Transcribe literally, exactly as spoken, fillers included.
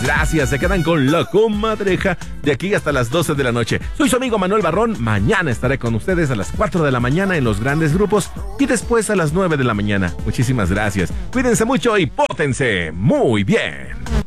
Gracias, se quedan con La Comadreja de aquí hasta las doce de la noche. Soy su amigo Manuel Barrón. Mañana estaré con ustedes a las cuatro de la mañana en los grandes grupos y después a las nueve de la mañana. Muchísimas gracias. Cuídense mucho y pótense muy bien.